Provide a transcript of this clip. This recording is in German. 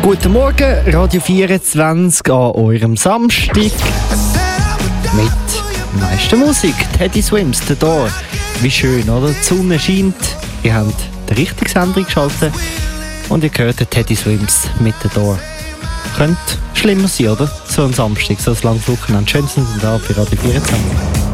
Guten Morgen, Radio 24 an eurem Samstag. Mit der meisten Musik. Teddy Swims, The Door. Wie schön, oder? Die Sonne scheint. Ihr habt den richtigen Sender geschaltet. Und ihr hört den Teddy Swims mit The Door. Könnte schlimmer sein, oder? So ein Samstag, so ein langes Wochenende. Schönsten da für Radio 24.